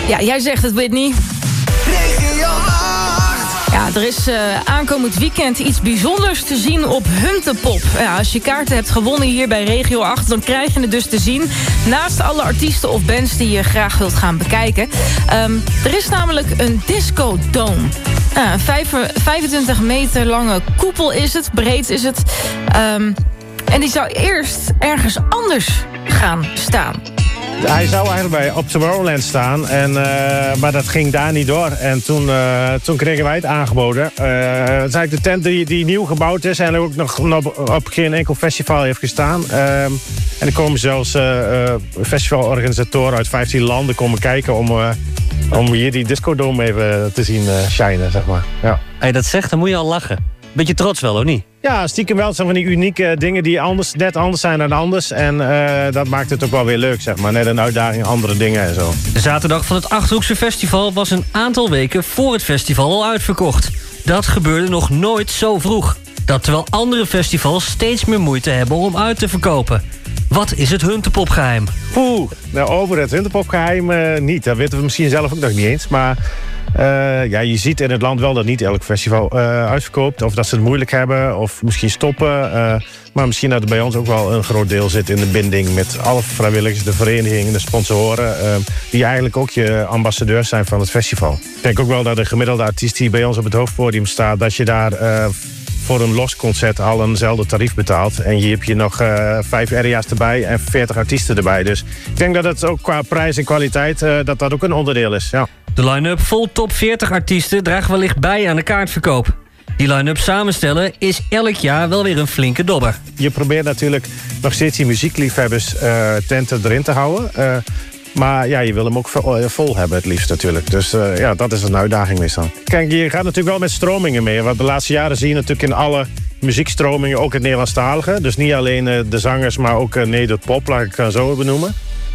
Ja, jij zegt het, Whitney. Regio 8. Ja, er is aankomend weekend iets bijzonders te zien op Huntepop. Ja, als je kaarten hebt gewonnen hier bij Regio 8... dan krijg je het dus te zien naast alle artiesten of bands die je graag wilt gaan bekijken. Er is namelijk een Disco Dome. Een 25 meter lange koepel is het, breed is het. En die zou eerst ergens anders gaan staan. Hij zou eigenlijk bij op Tomorrowland staan, maar dat ging daar niet door. En toen kregen wij het aangeboden. Het is eigenlijk de tent die nieuw gebouwd is en ook nog op geen enkel festival heeft gestaan. En er komen zelfs festivalorganisatoren uit 15 landen komen kijken om hier die Disco Dome even te zien shinen, zeg maar. Ja. Hey, dat zegt, dan moet je al lachen. Beetje trots wel, of niet? Ja, stiekem wel. Het zijn van die unieke dingen die net anders zijn dan anders. En dat maakt het ook wel weer leuk, zeg maar. Net een uitdaging, andere dingen en zo. De zaterdag van het Achterhoekse Festival was een aantal weken voor het festival al uitverkocht. Dat gebeurde nog nooit zo vroeg. Dat terwijl andere festivals steeds meer moeite hebben om uit te verkopen. Wat is het Huntepopgeheim? Nou, over het Huntepopgeheim niet. Dat weten we misschien zelf ook nog niet eens. Maar je ziet in het land wel dat niet elk festival uitverkoopt. Of dat ze het moeilijk hebben, of misschien stoppen. Maar misschien dat er bij ons ook wel een groot deel zit in de binding met alle vrijwilligers, de verenigingen, de sponsoren. Die eigenlijk ook je ambassadeurs zijn van het festival. Ik denk ook wel dat de gemiddelde artiest die bij ons op het hoofdpodium staat, dat je daar voor een los concert al eenzelfde tarief betaalt. En hier heb je nog 5 area's erbij en 40 artiesten erbij. Dus ik denk dat het ook qua prijs en kwaliteit dat ook een onderdeel is. Ja. De line-up vol top 40 artiesten draagt wellicht bij aan de kaartverkoop. Die line-up samenstellen is elk jaar wel weer een flinke dobber. Je probeert natuurlijk nog steeds die muziekliefhebbers tenten erin te houden. Maar ja, je wil hem ook vol hebben het liefst natuurlijk. Dus dat is een uitdaging meestal. Kijk, je gaat natuurlijk wel met stromingen mee. Want de laatste jaren zie je natuurlijk in alle muziekstromingen ook het Nederlandstalige. Dus niet alleen de zangers, maar ook Nederpop, laat ik het zo benoemen.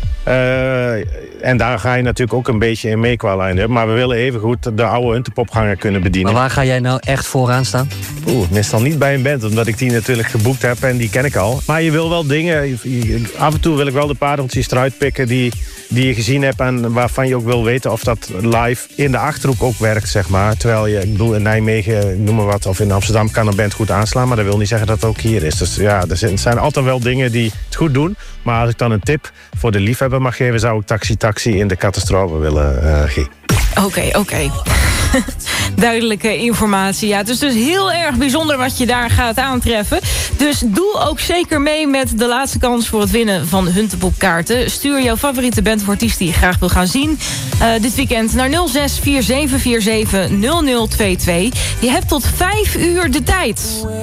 En daar ga je natuurlijk ook een beetje in mee qua line-up. Maar we willen evengoed de oude Huntepopganger kunnen bedienen. Maar waar ga jij nou echt vooraan staan? Meestal niet bij een band, omdat ik die natuurlijk geboekt heb en die ken ik al. Maar je wil wel dingen, af en toe wil ik wel de pareltjes eruit pikken die je gezien hebt en waarvan je ook wil weten of dat live in de Achterhoek ook werkt, zeg maar. Terwijl ik bedoel, in Nijmegen, noem maar wat, of in Amsterdam kan een band goed aanslaan, maar dat wil niet zeggen dat het ook hier is. Dus ja, er zijn altijd wel dingen die het goed doen. Maar als ik dan een tip voor de liefhebber mag geven, zou ik Taxi in de catastrofe willen geven. Oké. Duidelijke informatie. Ja, het is dus heel erg bijzonder wat je daar gaat aantreffen. Dus doe ook zeker mee met de laatste kans voor het winnen van Huntepopkaarten. Stuur jouw favoriete band of artiest die je graag wil gaan zien dit weekend naar 0647470022. Je hebt tot 5 uur de tijd.